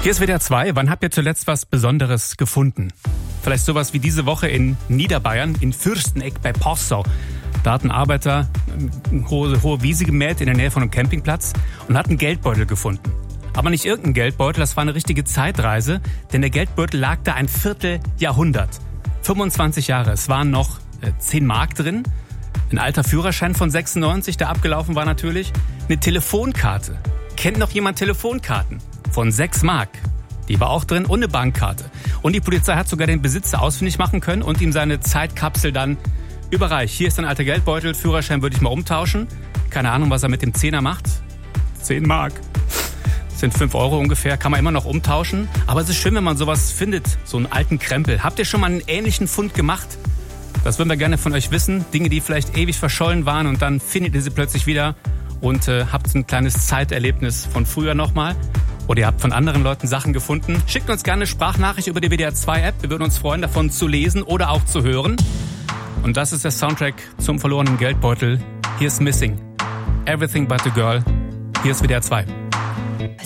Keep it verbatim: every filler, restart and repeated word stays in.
Hier ist W D R zwei. Wann habt ihr zuletzt was Besonderes gefunden? Vielleicht sowas wie diese Woche in Niederbayern, in Fürsteneck bei Passau. Da hat ein Arbeiter eine hohe, hohe Wiese gemäht in der Nähe von einem Campingplatz und hat einen Geldbeutel gefunden. Aber nicht irgendein Geldbeutel, das war eine richtige Zeitreise, denn der Geldbeutel lag da ein Vierteljahrhundert. fünfundzwanzig Jahre. Es waren noch äh, zehn Mark drin, ein alter Führerschein von sechsundneunzig, der abgelaufen war natürlich, eine Telefonkarte. Kennt noch jemand Telefonkarten? Von sechs Mark. Die war auch drin und eine Bankkarte. Und die Polizei hat sogar den Besitzer ausfindig machen können und ihm seine Zeitkapsel dann überreicht. Hier ist ein alter Geldbeutel, Führerschein würde ich mal umtauschen. Keine Ahnung, was er mit dem Zehner macht. zehn Mark. Das sind fünf Euro ungefähr, kann man immer noch umtauschen. Aber es ist schön, wenn man sowas findet, so einen alten Krempel. Habt ihr schon mal einen ähnlichen Fund gemacht? Das würden wir gerne von euch wissen. Dinge, die vielleicht ewig verschollen waren und dann findet ihr sie plötzlich wieder und äh, habt ein kleines Zeiterlebnis von früher nochmal. Oder ihr habt von anderen Leuten Sachen gefunden. Schickt uns gerne eine Sprachnachricht über die W D R zwei App. Wir würden uns freuen, davon zu lesen oder auch zu hören. Und das ist der Soundtrack zum verlorenen Geldbeutel. Hier ist Missing. Everything but a Girl. Hier ist W D R zwei.